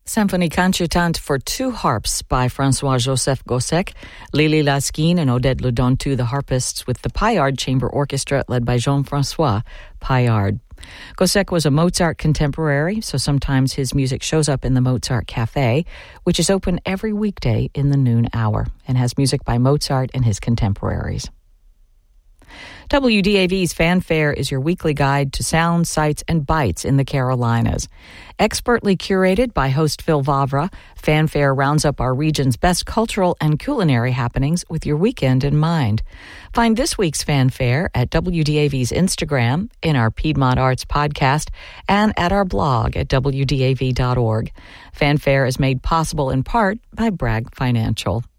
Symphonie Concertante for two harps by François-Joseph Gossec, Lily Laskin and Odette Ledontu, the harpists, with the Paillard Chamber Orchestra led by Jean-François Paillard. Gossec was a Mozart contemporary, so sometimes his music shows up in the Mozart Cafe, which is open every weekday in the noon hour and has music by Mozart and his contemporaries. WDAV's Fanfare is your weekly guide to sounds, sights, and bites in the Carolinas. Expertly curated by host Phil Vavra, Fanfare rounds up our region's best cultural and culinary happenings with your weekend in mind. Find this week's Fanfare at WDAV's Instagram, in our Piedmont Arts podcast, and at our blog at WDAV.org. Fanfare is made possible in part by Bragg Financial.